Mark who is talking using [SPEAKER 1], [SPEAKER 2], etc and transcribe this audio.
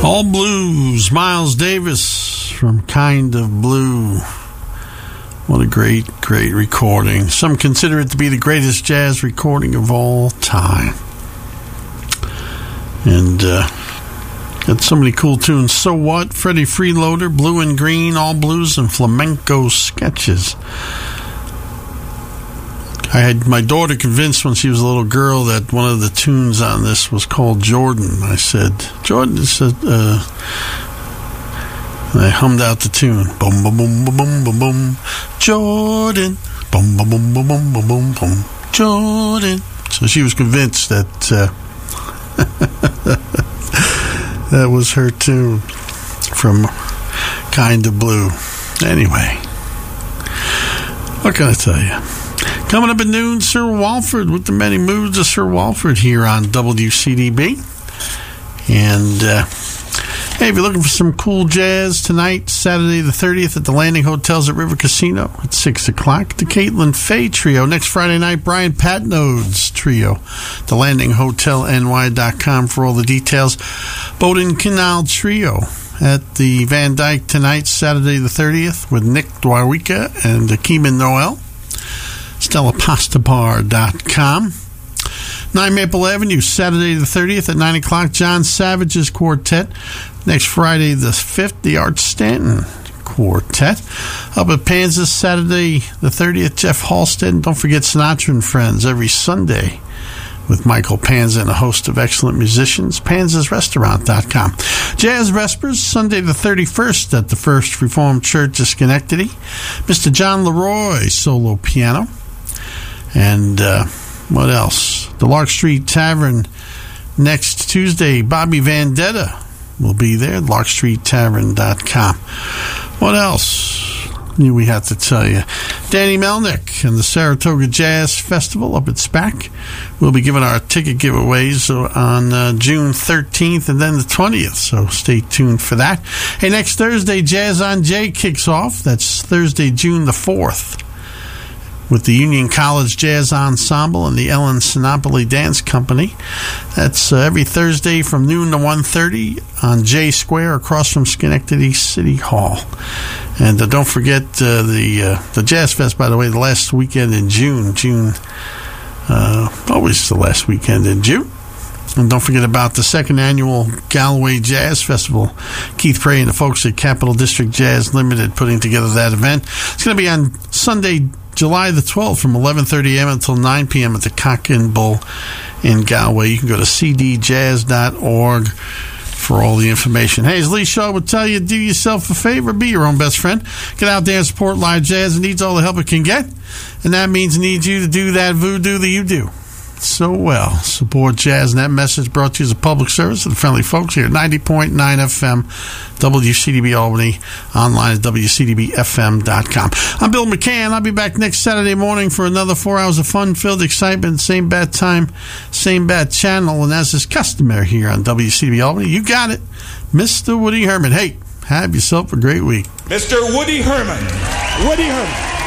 [SPEAKER 1] All Blues, Miles Davis from Kind of Blue. What a great, great recording. Some consider it to be the greatest jazz recording of all time. And got so many cool tunes. So What, Freddie Freeloader, Blue and Green, All Blues, and Flamenco Sketches. I had my daughter convinced when she was a little girl that one of the tunes on this was called Jordan. I said, Jordan, and I hummed out the tune. Boom, boom, boom, boom, boom, boom, boom. Jordan. Boom, boom, boom, boom, boom, boom, boom, boom. Jordan. So she was convinced that that was her tune from Kind of Blue. Anyway, what can I tell you? Coming up at noon, Sir Walford with the many moods of Sir Walford here on WCDB. And hey, if you're looking for some cool jazz tonight, Saturday the 30th at the Landing Hotels at River Casino at 6 o'clock. The Caitlin Fay Trio. Next Friday night, Brian Patnode's Trio. The LandingHotelNY.com for all the details. Bowdoin Canal Trio at the Van Dyke tonight, Saturday the 30th with Nick Dwarwika and Keeman Noel. StellaPastaBar.com. 9 Maple Avenue, Saturday the 30th at 9 o'clock, John Savage's Quartet. Next Friday the 5th, the Art Stanton Quartet. Up at Panza's, Saturday the 30th, Jeff Halstead. And don't forget Sinatra and Friends every Sunday with Michael Panza and a host of excellent musicians. PanzasRestaurant.com. Jazz Vespers, Sunday the 31st at the First Reformed Church of Schenectady. Mr. John Leroy, solo piano. And what else? The Lark Street Tavern next Tuesday. Bobby Vendetta will be there. LarkStreetTavern.com. What else we have to tell you? Danny Melnick and the Saratoga Jazz Festival up at SPAC. We'll be giving our ticket giveaways on June 13th and then the 20th, so stay tuned for that. Hey, next Thursday, Jazz on J kicks off. That's Thursday, June the 4th. With the Union College Jazz Ensemble and the Ellen Sinopoli Dance Company. That's every Thursday from noon to 1:30 on J Square across from Schenectady City Hall. And don't forget the Jazz Fest, by the way, the last weekend in June. Always the last weekend in June. And don't forget about the second annual Galloway Jazz Festival. Keith Prey and the folks at Capital District Jazz Limited putting together that event. It's going to be on Sunday, July the 12th from 11:30 a.m. until 9 p.m. at the Cock and Bull in Galway. You can go to cdjazz.org for all the information. Hey, as Lee Shaw would tell you, do yourself a favor, be your own best friend. Get out there and support live jazz. It needs all the help it can get, and that means it needs you to do that voodoo that you do so well. Support jazz, and that message brought to you as a public service of the friendly folks here at 90.9 FM, WCDB Albany, online at WCDBFM.com. I'm Bill McCann. I'll be back next Saturday morning for another 4 hours of fun-filled excitement, same bad time, same bad channel, and as is customary here on WCDB Albany, you got it, Mr. Woody Herman. Hey, have yourself a great week.
[SPEAKER 2] Mr. Woody Herman. Woody Herman.